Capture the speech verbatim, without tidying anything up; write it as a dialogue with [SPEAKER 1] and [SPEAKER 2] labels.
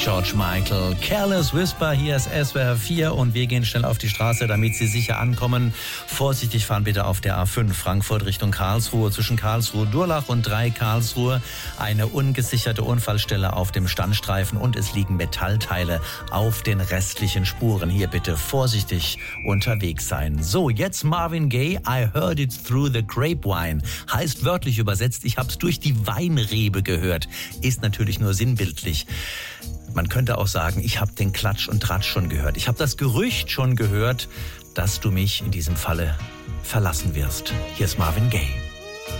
[SPEAKER 1] George Michael. Careless Whisper, hier ist S W R vier und wir gehen schnell auf die Straße, damit Sie sicher ankommen. Vorsichtig fahren bitte auf der A fünf Frankfurt Richtung Karlsruhe. Zwischen Karlsruhe-Durlach und drei Karlsruhe eine ungesicherte Unfallstelle auf dem Standstreifen und es liegen Metallteile auf den restlichen Spuren. Hier bitte vorsichtig unterwegs sein. So, jetzt Marvin Gaye, I Heard It Through the Grapevine. Heißt wörtlich übersetzt, ich hab's durch die Weinrebe gehört. Ist natürlich nur sinnbildlich. Man könnte auch sagen, ich habe den Klatsch und Tratsch schon gehört. Ich habe das Gerücht schon gehört, dass du mich in diesem Falle verlassen wirst. Hier ist Marvin Gaye.